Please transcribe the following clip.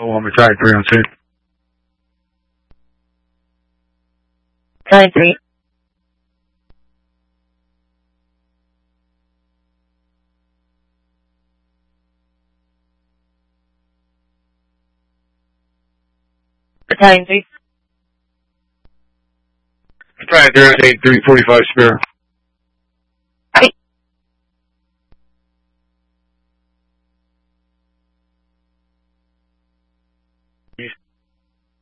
1, battalion 3 on scene. Battalion 3. Battalion 3. Battalion 3 on scene, 345 spare.